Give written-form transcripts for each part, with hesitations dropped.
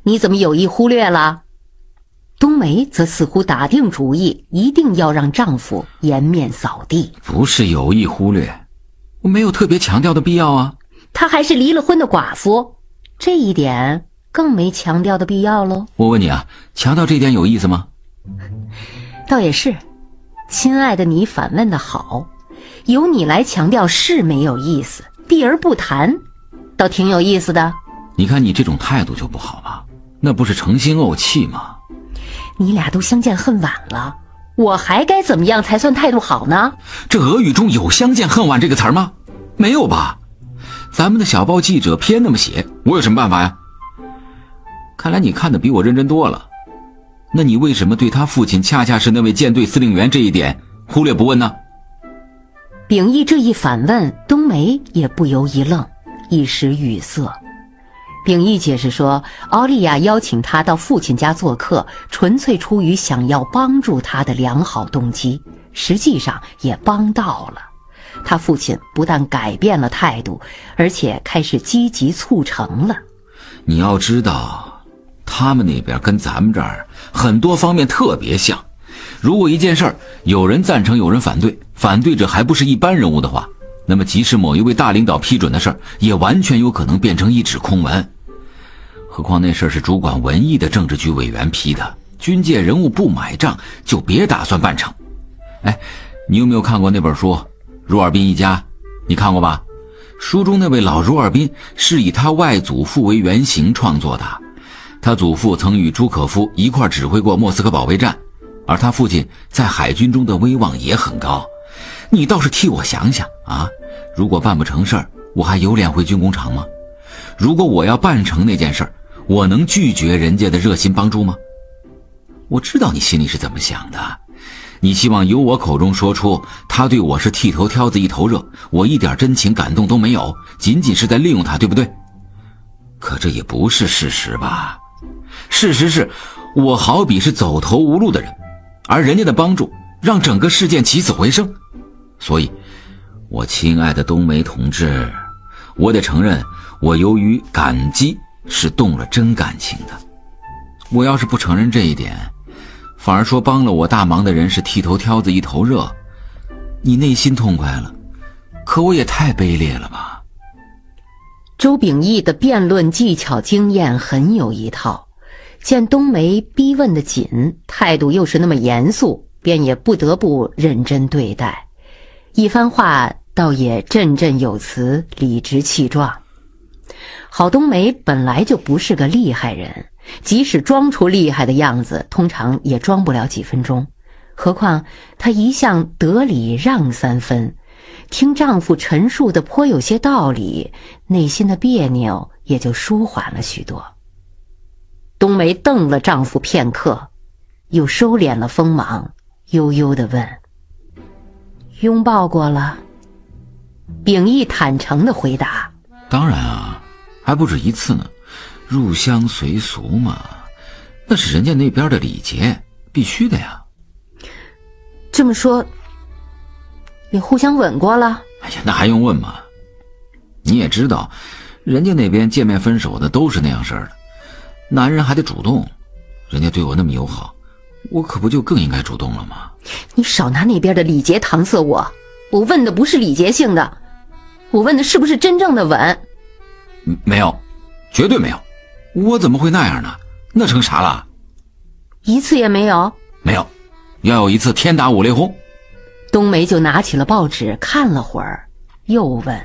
你怎么有意忽略了？冬梅则似乎打定主意，一定要让丈夫颜面扫地。 不是有意忽略，我没有特别强调的必要啊。 她还是离了婚的寡妇，这一点更没强调的必要喽。 我问你啊，强调这点有意思吗？ 倒也是，亲爱的你反问的好，由你来强调是没有意思，避而不谈倒挺有意思的。 你看你这种态度就不好吧，那不是诚心怄气吗？ 你俩都相见恨晚了，我还该怎么样才算态度好呢？ 这俄语中有相见恨晚这个词儿吗？没有吧？咱们的小报记者偏那么写，我有什么办法呀？看来你看得比我认真多了。那你为什么对他父亲恰恰是那位舰队司令员这一点忽略不问呢？ 秉义这一反问，冬梅也不由一愣，一时语塞。秉义解释说，奥利亚邀请他到父亲家做客，纯粹出于想要帮助他的良好动机，实际上也帮到了。他父亲不但改变了态度，而且开始积极促成了。 你要知道，他们那边跟咱们这儿很多方面特别像。如果一件事儿有人赞成有人反对，反对者还不是一般人物的话，那么即使某一位大领导批准的事儿，也完全有可能变成一纸空文。何况那事儿是主管文艺的政治局委员批的，军界人物不买账，就别打算办成。哎，你有没有看过那本书《茹尔宾一家》？你看过吧？书中那位老茹尔宾是以他外祖父为原型创作的，他祖父曾与朱可夫一块指挥过莫斯科保卫战，而他父亲在海军中的威望也很高。你倒是替我想想啊，如果办不成事儿，我还有脸回军工厂吗？如果我要办成那件事儿，我能拒绝人家的热心帮助吗？我知道你心里是怎么想的，你希望由我口中说出他对我是剃头挑子一头热，我一点真情感动都没有，仅仅是在利用他，对不对？可这也不是事实吧？事实是我好比是走投无路的人，而人家的帮助让整个事件起死回生。所以我亲爱的冬梅同志，我得承认，我由于感激是动了真感情的。我要是不承认这一点，反而说帮了我大忙的人是剃头挑子一头热，你内心痛快了，可我也太卑劣了吧。 周秉义的辩论技巧经验很有一套，见冬梅逼问的紧，态度又是那么严肃，便也不得不认真对待。一番话倒也振振有词，理直气壮。郝冬梅本来就不是个厉害人，即使装出厉害的样子，通常也装不了几分钟。何况她一向得理让三分，听丈夫陈述的颇有些道理，内心的别扭也就舒缓了许多。冬梅瞪了丈夫片刻，又收敛了锋芒，悠悠地问：拥抱过了？秉义坦诚地回答： 当然啊，还不止一次呢。入乡随俗嘛，那是人家那边的礼节，必须的呀。 这么说，你互相吻过了？ 哎呀，那还用问吗？你也知道，人家那边见面分手的都是那样事儿的，男人还得主动。人家对我那么友好，我可不就更应该主动了吗？ 你少拿那边的礼节搪塞我，我问的不是礼节性的，我问的是不是真正的吻。 没有，绝对没有。我怎么会那样呢？那成啥了？ 一次也没有？ 没有，要有一次天打五雷轰。 冬梅就拿起了报纸看了会儿，又问：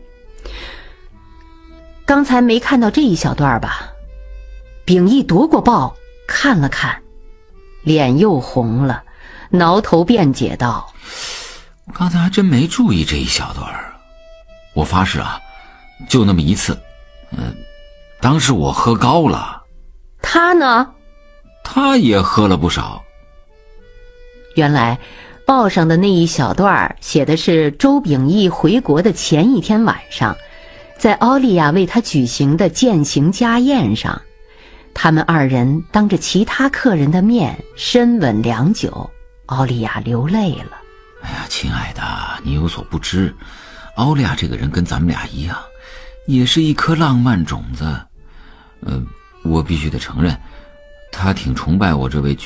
刚才没看到这一小段吧？秉义夺过报看了看，脸又红了，挠头辩解道： 刚才还真没注意这一小段，我发誓啊，就那么一次。当时我喝高了。 他呢？ 他也喝了不少。 原来报上的那一小段写的是周秉义回国的前一天晚上，在奥利亚为他举行的饯行家宴上，他们二人当着其他客人的面深吻良久，奥利亚流泪了。 哎呀，亲爱的，你有所不知，奥利亚这个人跟咱们俩一样，也是一颗浪漫种子。 我必须得承认，他挺崇拜我这位